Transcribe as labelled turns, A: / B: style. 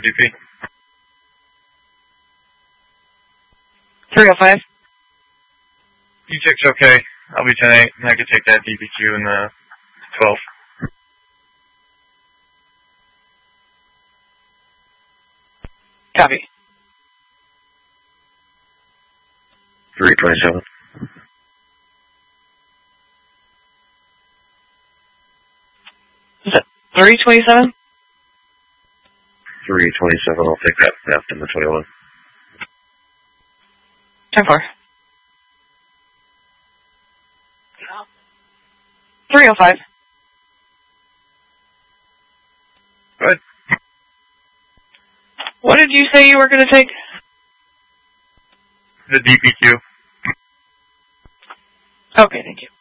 A: DP.
B: 305.
A: E6 okay. I'll be 10-8, and I can take that DPQ in the 12.
B: Copy.
C: 327.
B: Is that 327?
C: 327, I'll take that left in the 21.
B: 10-4. 305.
A: Good.
B: What did you say you were going to take?
A: The DPQ.
B: Okay, thank you.